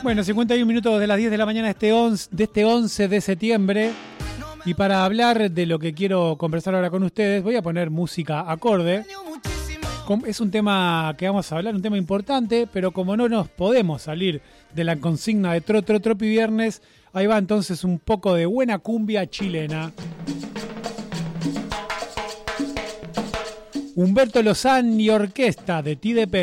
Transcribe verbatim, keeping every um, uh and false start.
Bueno, cincuenta y un minutos de las diez de la mañana de este, once, de este once de septiembre. Y para hablar de lo que quiero conversar ahora con ustedes, voy a poner música acorde. Es un tema que vamos a hablar, un tema importante, pero como no nos podemos salir de la consigna de Tro, Tro, Tropi Viernes, ahí va entonces un poco de buena cumbia chilena. Humberto Lozán y Orquesta, de ti depende.